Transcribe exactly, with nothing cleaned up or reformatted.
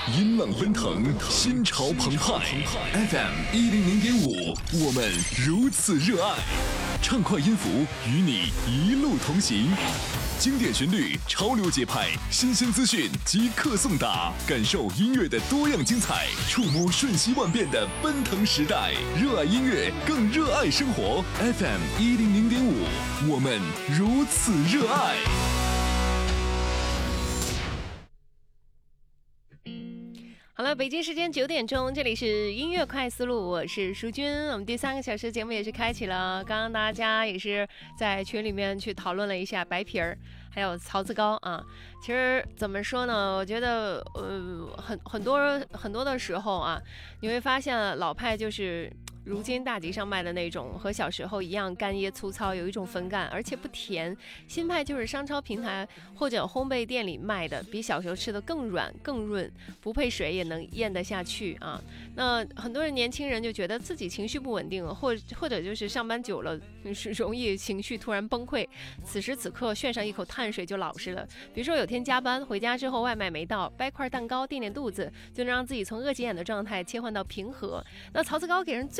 音浪奔腾，心潮澎湃。F M 一零零点五，我们如此热爱。畅快音符与你一路同行，经典旋律，潮流节拍，新鲜资讯即刻送达，感受音乐的多样精彩，触摸瞬息万变的奔腾时代。热爱音乐，更热爱生活。F M 一零零点五，我们如此热爱。 好了，北京时间九点钟，这里是音乐快思路，我是淑君。我们第三个小时节目也是开启了，刚刚大家也是在群里面去讨论了一下白皮儿，还有槽子糕啊。其实怎么说呢？我觉得呃很很多很多的时候啊，你会发现老派就是如今大集上卖的那种，和小时候一样干椰粗糙，有一种粉感，而且不甜。新派就是商超平台或者烘焙店里卖的，比小时候吃的更软更润，不配水也能咽得下去啊。那很多人年轻人就觉得自己情绪不稳定，或或者就是上班久了，是容易情绪突然崩溃。此时此刻炫上一口碳水就老实了。比如说有天加班回家之后，外卖没到，掰块蛋糕垫垫肚子，就能让自己从饿急眼的状态切换到平和。那槽子糕给人最